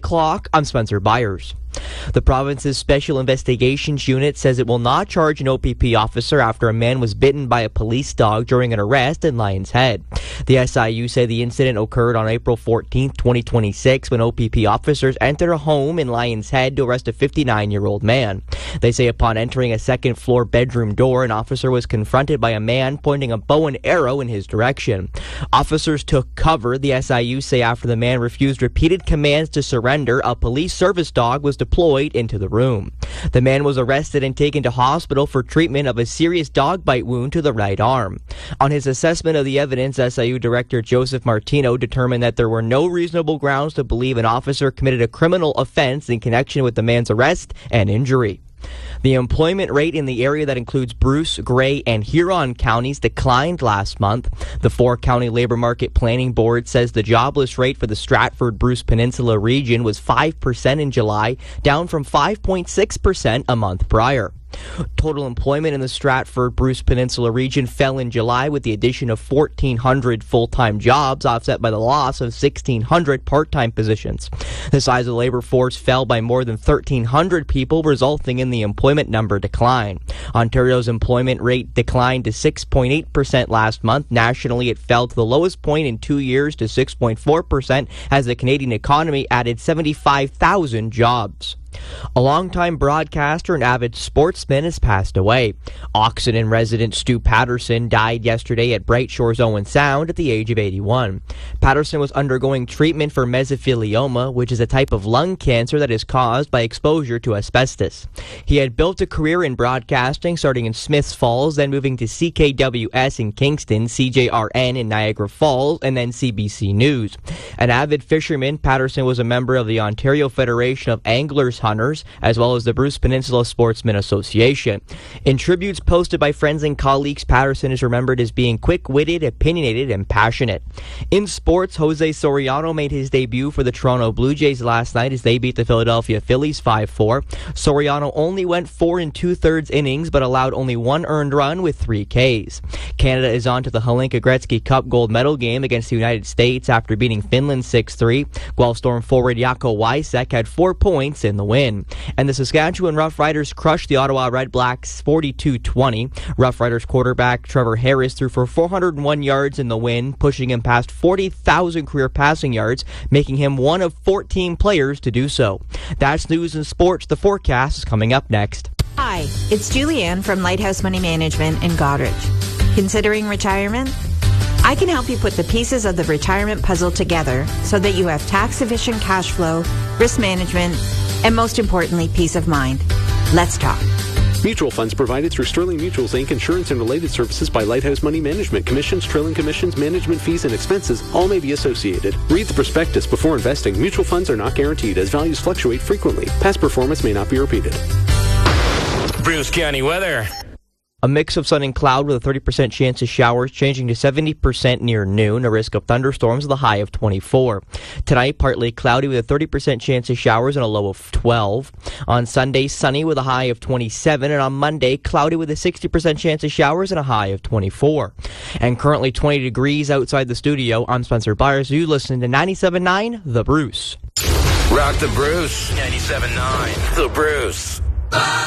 o'clock, I'm Spencer Byers. The province's Special Investigations Unit says it will not charge an OPP officer after a man was bitten by a police dog during an arrest in Lions Head. The SIU say the incident occurred on April 14, 2026, when OPP officers entered a home in Lions Head to arrest a 59-year-old man. They say upon entering a second-floor bedroom door, an officer was confronted by a man pointing a bow and arrow in his direction. Officers took cover, the SIU say, after the man refused repeated commands to surrender. A police service dog was deployed into the room. The man was arrested and taken to hospital for treatment of a serious dog bite wound to the right arm. On his assessment of the evidence, SIU Director Joseph Martino determined that there were no reasonable grounds to believe an officer committed a criminal offense in connection with the man's arrest and injury. The employment rate in the area that includes Bruce, Grey, and Huron counties declined last month. The 4-county labor market planning board says the jobless rate for the Stratford-Bruce Peninsula region was 5% in July, down from 5.6% a month prior. Total employment in the Stratford-Bruce Peninsula region fell in July with the addition of 1,400 full-time jobs, offset by the loss of 1,600 part-time positions. The size of the labor force fell by more than 1,300 people, resulting in the employment number decline. Ontario's employment rate declined to 6.8% last month. Nationally, it fell to the lowest point in 2 years to 6.4% as the Canadian economy added 75,000 jobs. A longtime broadcaster and avid sportsman has passed away. Oxenden resident Stu Patterson died yesterday at Bright Shores Owen Sound at the age of 81. Patterson was undergoing treatment for mesothelioma, which is a type of lung cancer that is caused by exposure to asbestos. He had built a career in broadcasting, starting in Smiths Falls, then moving to CKWS in Kingston, CJRN in Niagara Falls, and then CBC News. An avid fisherman, Patterson was a member of the Ontario Federation of Anglers Hunters, as well as the Bruce Peninsula Sportsmen Association. In tributes posted by friends and colleagues, Patterson is remembered as being quick-witted, opinionated, and passionate. In sports, Jose Soriano made his debut for the Toronto Blue Jays last night as they beat the Philadelphia Phillies 5-4. Soriano only went 4 2/3 innings, but allowed only 1 earned run with 3 Ks. Canada is on to the Hlinka Gretzky Cup gold medal game against the United States after beating Finland 6-3. Guelph Storm forward Jaco Wysek had 4 points in the win. And the Saskatchewan Roughriders crushed the Ottawa Redblacks 42-20. Roughriders quarterback Trevor Harris threw for 401 yards in the win, pushing him past 40,000 career passing yards, making him one of 14 players to do so. That's news and sports. The forecast is coming up next. Hi, it's Julianne from Lighthouse Money Management in Goderich. Considering retirement? I can help you put the pieces of the retirement puzzle together so that you have tax-efficient cash flow, risk management, and most importantly, peace of mind. Let's talk. Mutual funds provided through Sterling Mutuals Inc. Insurance and related services by Lighthouse Money Management. Commissions, trailing commissions, management fees, and expenses all may be associated. Read the prospectus before investing. Mutual funds are not guaranteed as values fluctuate frequently. Past performance may not be repeated. Bruce County weather. A mix of sun and cloud with a 30% chance of showers, changing to 70% near noon. A risk of thunderstorms with a high of 24. Tonight, partly cloudy with a 30% chance of showers and a low of 12. On Sunday, sunny with a high of 27. And on Monday, cloudy with a 60% chance of showers and a high of 24. And currently 20 degrees outside the studio. I'm Spencer Byers. You listen to 97.9 The Bruce. Rock the Bruce. 97.9 The Bruce.